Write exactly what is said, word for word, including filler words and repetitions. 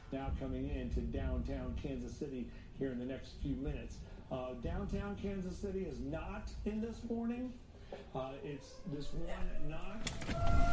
now coming into downtown Kansas City here in the next few minutes. Uh, downtown Kansas City is not in this warning. Uh, it's this one notch.